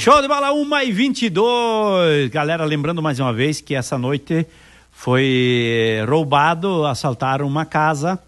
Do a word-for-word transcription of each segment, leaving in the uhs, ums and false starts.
Show de bola, uma e vinte e dois. Galera, lembrando mais uma vez que essa noite foi roubado, assaltaram uma casa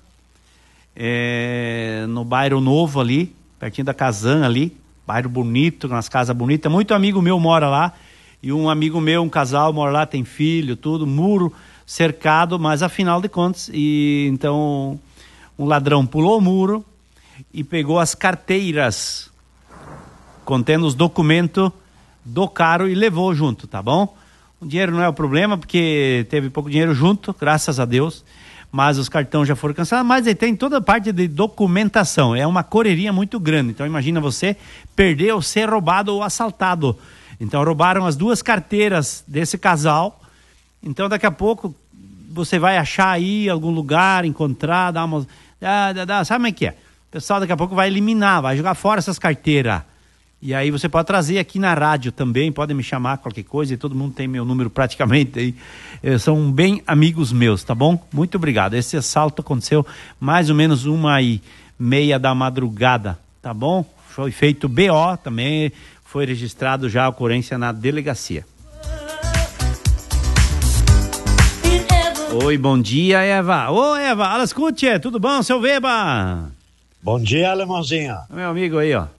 é, no bairro Novo ali, pertinho da Casan ali, bairro bonito, umas casas bonitas. Muito amigo meu mora lá, e um amigo meu, um casal mora lá, tem filho, tudo, muro cercado, mas afinal de contas, e então um ladrão pulou o muro e pegou as carteiras contendo os documentos do carro e levou junto, tá bom? O dinheiro não é o problema, porque teve pouco dinheiro junto, graças a Deus, mas os cartões já foram cancelados, mas ele tem toda a parte de documentação, é uma correria muito grande, então imagina você perder ou ser roubado ou assaltado. Então roubaram as duas carteiras desse casal, então daqui a pouco você vai achar aí algum lugar, encontrar, dar uma... Dá, dá, dá, sabe como é que é? O pessoal daqui a pouco vai eliminar, vai jogar fora essas carteiras. E aí você pode trazer aqui na rádio também, podem me chamar qualquer coisa, e todo mundo tem meu número praticamente aí. Eh, são bem amigos meus, tá bom? Muito obrigado. Esse assalto aconteceu mais ou menos uma e meia da madrugada, tá bom? Foi feito B O também, foi registrado já a ocorrência na delegacia. Oi, bom dia, Eva. Ô, Eva, ela escute, tudo bom, seu Weber? Bom dia, alemãozinho. Meu amigo aí, ó.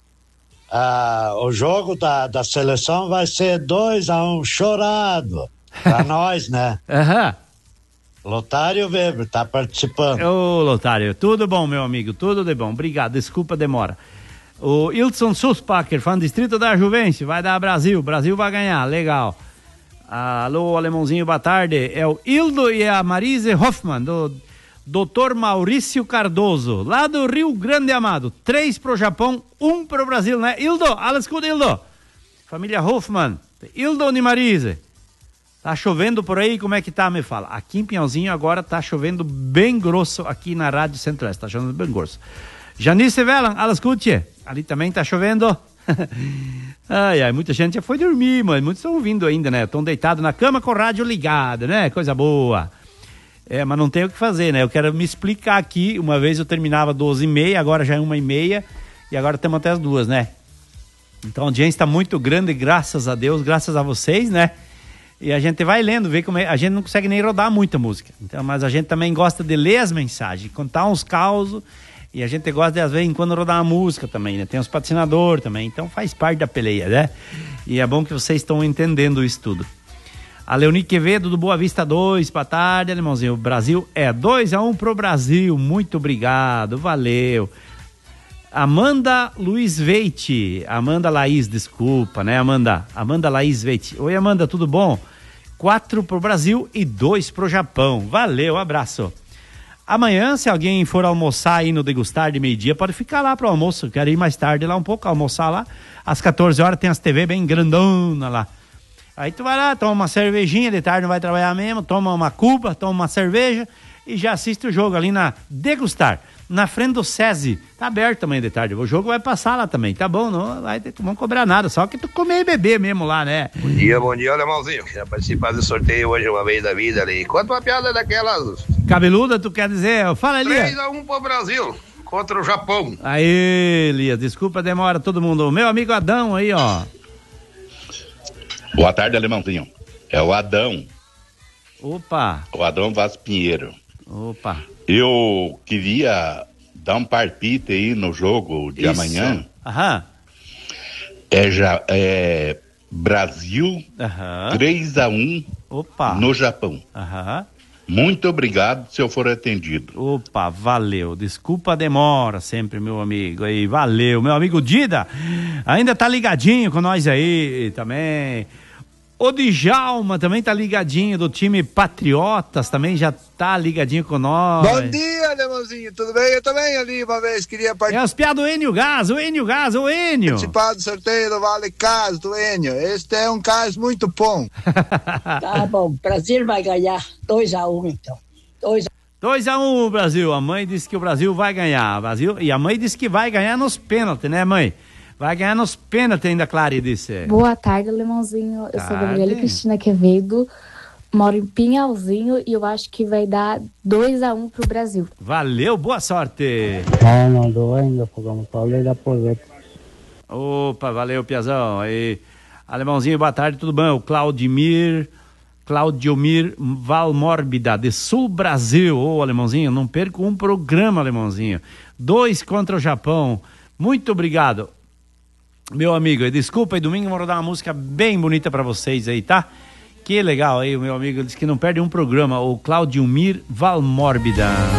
Ah, o jogo da, da seleção vai ser dois a um, chorado, pra nós, né? Aham. Lotário Weber tá participando. Ô, Lotário, tudo bom, meu amigo, tudo de bom, obrigado, desculpa a demora. O Ilson Suspacher, fã do Distrito da Juventus, vai dar Brasil, Brasil vai ganhar, legal. Alô, alemãozinho, boa tarde, é o Hildo e a Marise Hoffmann, do doutor Maurício Cardoso, lá do Rio Grande Amado. Três pro Japão, um pro Brasil, né? Hildo, alles gut, Hildo. Família Hoffmann, Hildo e Marise. Tá chovendo por aí, como é que tá, me fala? Aqui em Pinhalzinho agora tá chovendo bem grosso aqui na Rádio Centro-Oeste, tá chovendo bem grosso. Janice Velan, alles gut, ali também tá chovendo. Ai, ai, muita gente já foi dormir, mas muitos estão ouvindo ainda, né? Estão deitados na cama com o rádio ligado, né? Coisa boa. É, mas não tem o que fazer, né? Eu quero me explicar aqui. Uma vez eu terminava doze e meia, agora já é uma e meia, e agora estamos até as duas, né? Então a audiência está muito grande, graças a Deus, graças a vocês, né? E a gente vai lendo, vê como é. A gente não consegue nem rodar muita música. Então, mas a gente também gosta de ler as mensagens, contar uns causos, e a gente gosta de, às vezes, em quando rodar uma música também, né? Tem uns patrocinadores também, então faz parte da peleia, né? E é bom que vocês estão entendendo isso tudo. A Leoni Quevedo do Boa Vista dois, boa tarde, alemãozinho. O Brasil é dois a um pro Brasil, muito obrigado, valeu. Amanda Luiz Veite, Amanda Laís, desculpa, né, Amanda? Amanda Laís Veite. Oi, Amanda, tudo bom? quatro pro Brasil e dois pro Japão, valeu, abraço. Amanhã, se alguém for almoçar aí no Degustar de meio-dia, pode ficar lá pro almoço, quero ir mais tarde lá um pouco, almoçar lá. Às quatorze horas tem as T V bem grandona lá. Aí tu vai lá, toma uma cervejinha, de tarde não vai trabalhar mesmo, toma uma cuba, toma uma cerveja e já assiste o jogo ali na Degustar, na frente do SESI. Tá aberto também de tarde, o jogo vai passar lá também, tá bom, não vai ter, não cobrar nada, só que tu comer e beber mesmo lá, né? Bom dia, bom dia, alemãozinho. Queria participar do sorteio hoje uma vez da vida ali. Conta uma piada daquelas... Cabeluda, tu quer dizer? Fala ali. três a um pro Brasil, contra o Japão. Aí, Elias, desculpa a demora, todo mundo. Meu amigo Adão aí, ó. Boa tarde, alemãozinho. É o Adão. Opa. O Adão Vaz Pinheiro. Opa. Eu queria dar um palpite aí no jogo de Isso. amanhã. Aham. É, já, é Brasil Aham. três a um Opa. no Japão. Aham. Muito obrigado se eu for atendido. Opa, valeu. Desculpa a demora sempre, meu amigo aí. Valeu. Meu amigo Dida ainda tá ligadinho com nós aí também. O Djalma também tá ligadinho do time Patriotas, também já tá ligadinho com nós. Bom dia, alemãozinho, tudo bem? Eu também ali uma vez queria participar. É os piados do Enio Gás, o Enio Gás, o Enio. Participar do sorteio do Vale Caso do Enio. Este é um caso muito bom. Tá bom, Brasil vai ganhar dois a um então. dois a um Brasil, a mãe disse que o Brasil vai ganhar, Brasil, e a mãe disse que vai ganhar nos pênaltis, né, mãe? Vai ganhar nos pênaltis ainda, Clary disse. Boa tarde, alemãozinho. Eu tarde. sou a Gabriela Cristina Quevedo, moro em Pinhalzinho e eu acho que vai dar dois a um pro Brasil. Valeu, boa sorte. Ronaldo ainda, fogão Paulo da Porvete. Opa, valeu, Piazão. Aí, Alemãozinho, boa tarde, tudo bom? O Claudimir, Claudiomir Valmórbida, de Sul Brasil. Ô, Alemãozinho, não perca um programa, Alemãozinho. Dois contra o Japão. Muito obrigado, meu amigo. E desculpa, e domingo eu vou rodar uma música bem bonita pra vocês aí, tá? Que legal aí, o meu amigo disse que não perde um programa, o Claudiomir Valmórbida.